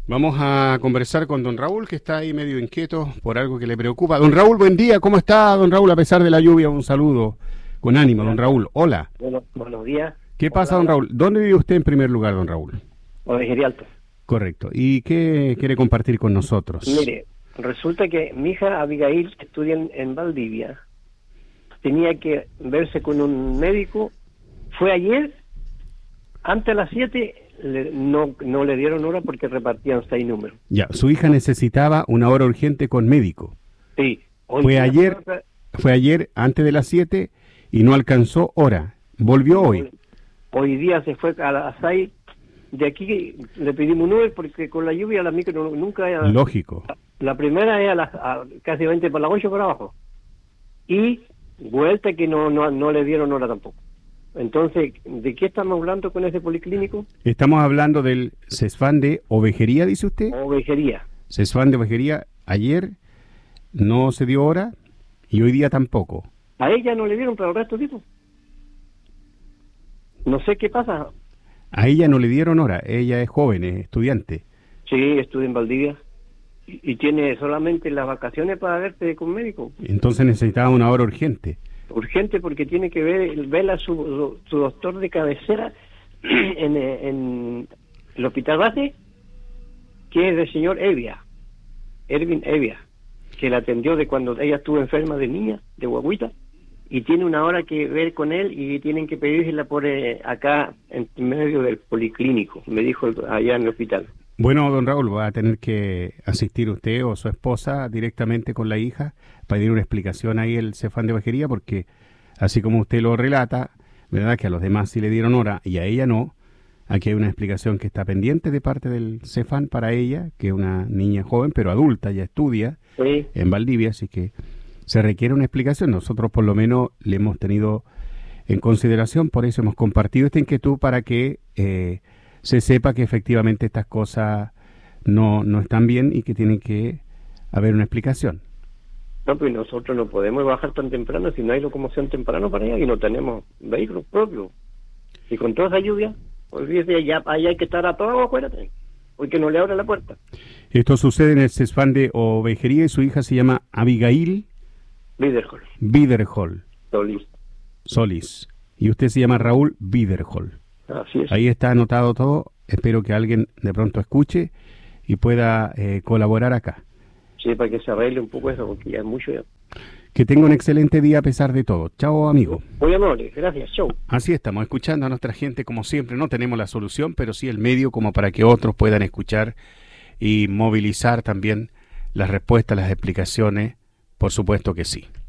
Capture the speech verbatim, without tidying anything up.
Vamos a conversar con don Raúl, que está ahí medio inquieto por algo que le preocupa. Don Raúl, buen día. ¿Cómo está, don Raúl? A pesar de la lluvia, un saludo con ánimo, don Raúl. Hola. Bueno, buenos días. ¿Qué pasa, Hola, don hola. Raúl? ¿Dónde vive usted en primer lugar, don Raúl? Ovejería Alto. Correcto. ¿Y qué quiere compartir con nosotros? Mire, resulta que mi hija Abigail, que estudia en, en Valdivia, tenía que verse con un médico. Fue ayer, antes de las siete, le- no, no le dieron hora porque repartían seis números. Ya, su hija necesitaba una hora urgente con médico. Sí. Hoy Fue día ayer, fue- fue ayer antes de las siete y no alcanzó hora. Volvió hoy. Hoy día se fue a las seis. De aquí le pedimos un Uber porque con la lluvia la micro no- nunca... Lógico. La primera es a las a casi veinte por las ocho para abajo. Y vuelta que no, no, no le dieron hora tampoco. Entonces, ¿de qué estamos hablando con ese policlínico? Estamos hablando del CESFAN de ovejería, dice usted. Ovejería. CESFAN de ovejería ayer no se dio hora y hoy día tampoco. A ella no le dieron, pero al resto tipo. No sé qué pasa. A ella no le dieron hora, ella es joven, es estudiante. Sí, estudia en Valdivia. Y, y tiene solamente las vacaciones para verse con médico. Entonces necesitaba una hora urgente. Urgente porque tiene que ver, ver a su, su doctor de cabecera en, en el hospital base, que es el señor Evia, Erwin Evia, que la atendió de cuando ella estuvo enferma de niña, de guaguita, y tiene una hora que ver con él y tienen que pedírsela por eh, acá en medio del policlínico, me dijo el- allá en el hospital. Bueno, don Raúl, va a tener que asistir usted o su esposa directamente con la hija para pedir una explicación ahí el CESFAN de ovejería, porque así como usted lo relata, ¿verdad? Que a los demás sí le dieron hora y a ella no. Aquí hay una explicación que está pendiente de parte del CESFAN para ella, que es una niña joven, pero adulta, ya estudia Sí, en Valdivia, así que se requiere una explicación. Nosotros por lo menos le hemos tenido en consideración, por eso hemos compartido esta inquietud para que eh, se sepa que efectivamente estas cosas no, no están bien y que tiene que haber una explicación. no, pues nosotros no podemos bajar tan temprano si no hay locomoción temprano para allá y no tenemos vehículos propios. Y con toda esa lluvia, olvídese, ya allá hay que estar a todo, acuérdate, porque no le abre la puerta. Esto sucede en el CESFAN de ovejería y su hija se llama Abigail Líder, Biderhol Solís. Solís y usted se llama Raúl Biderhol. Así es. Ahí está anotado todo. Espero que alguien de pronto escuche y pueda eh, colaborar acá. Sí, para que se arregle un poco eso, porque ya es mucho ya. Que tenga un excelente día a pesar de todo. Chao, amigo. Muy amable, gracias, show. Así estamos, escuchando a nuestra gente como siempre. No tenemos la solución, pero sí el medio como para que otros puedan escuchar y movilizar también las respuestas, las explicaciones. Por supuesto que sí.